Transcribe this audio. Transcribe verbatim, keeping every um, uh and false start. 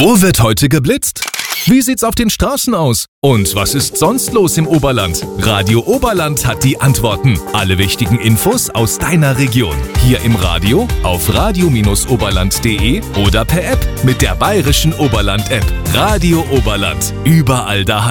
Wo wird heute geblitzt? Wie sieht's auf den Straßen aus? Und was ist sonst los im Oberland? Radio Oberland hat die Antworten. Alle wichtigen Infos aus deiner Region. Hier im Radio, auf radio oberland punkt de oder per App mit der bayerischen Oberland-App. Radio Oberland. Überall daheim.